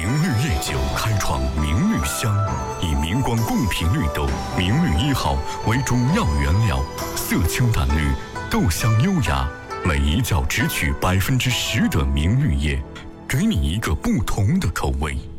绿夜酒开创明绿香，以明光贡品绿豆明绿1号为主要原料，色清淡绿，豆香优雅，每一窖只取10%的明绿叶，给你一个不同的口味。